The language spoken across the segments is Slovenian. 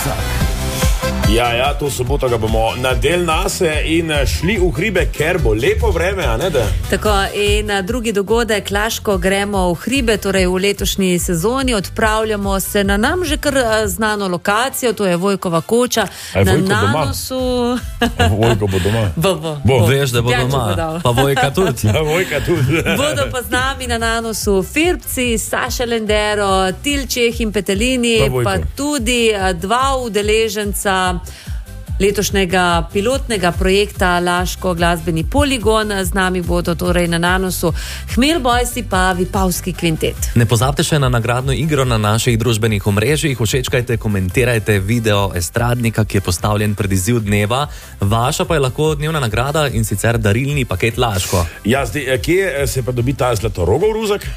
Ruzak. Ja, to soboto ga bomo nadeli nase in šli v hribe, ker bo lepo vreme, a ne da? Tako, in drugi dogodek, Laško gremo v hribe, torej v letošnji sezoni, odpravljamo se na nam že kar znano lokacijo, to je Vojkova koča. Na nanosu. Vojko bo doma. Bo. Veš, da bo doma. Pa Vojka tudi. Ja, Vojka tudi. Bodo pa z nami na nanosu Firpci, Saša Lendero, Tilčeh in Petelini, pa tudi dva udeleženca letošnjega pilotnega projekta Laško glasbeni poligon. Z nami bodo torej na nanosu Hmelj Bojsi pa Vipavski kvintet. Ne pozabite še na nagradno igro na naših družbenih omrežjih. Všečkajte, komentirajte video estradnika, ki je postavljen pred izziv dneva. Vaša pa je lahko dnevna nagrada, in sicer darilni paket Laško. Ja, zdaj, kje se pa dobi ta Zlatorogov Ruzak?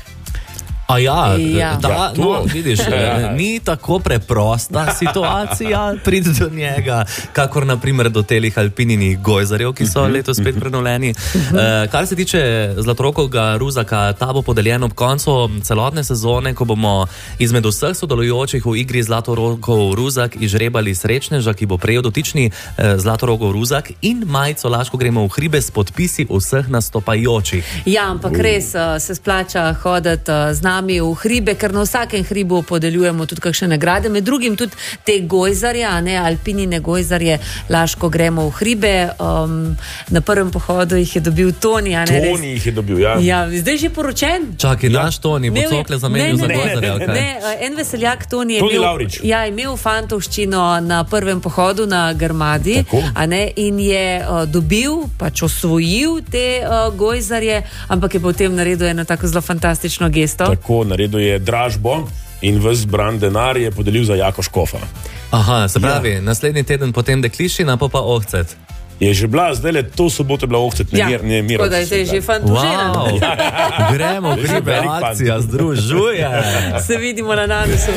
Vidiš, ni tako preprosta situacija priti do njega, kakor naprimer do telih alpininih gojzarjev, ki so letos spet prenovljeni. Kar se tiče Zlatorogovega Ruzaka, ta bo podeljen ob koncu celotne sezone, ko bomo izmed vseh sodelujočih v igri Zlatorogov Ruzak izžrebali srečneža, ki bo prejel dotični Zlatorogov Ruzak in majico Laško gremo v hribe s podpisi vseh nastopajočih. Ja, ampak res se splača hoditi z nami v hribe, ker na vsakem hribu podeljujemo tudi kakšne nagrade, med drugim tudi te gojzarje, alpinine gojzarje, Laško gremo v hribe. Na prvem pohodu jih je dobil Toni. Toni jih je dobil, ja. Ja, zdaj že poročen. Čakaj, naš Toni bo cokle zamenil za gojzarja. En veseljak Toni je Toni Lavrič. Ja, imel fantovščino na prvem pohodu na Grmadi, in je dobil, pač osvojil te gojzarje, ampak je potem naredil eno tako zelo fantastično gesto. Tako, naredil je dražbo in ves zbran denar je podelil za Jako Škofa. Aha, se pravi, naslednji teden potem dekliščina, pa Ohcet. Je že bila, zdaj le to soboto je bila Ohcet, ne Miro. Tako da je zdaj že fantužiran. Gremo v hribe, akcija združuje. Se vidimo na nanosu.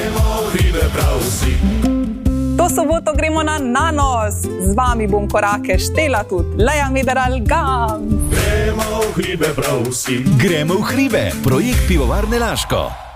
To soboto gremo na nanos. Z vami bom korake štela tudi Leja Mederal Gam. Gremo v hribe, projekt Pivovarne Laško.